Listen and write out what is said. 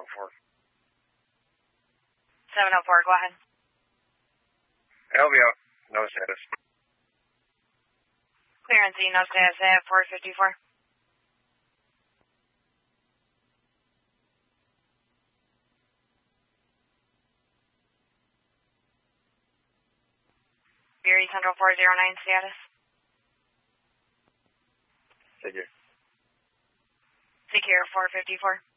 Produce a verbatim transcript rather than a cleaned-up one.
oh four. seven oh four, go ahead. L V O, no status. Clearance E, no status at four fifty-four. Erie Central four zero nine status. Figure. Secure four fifty-four.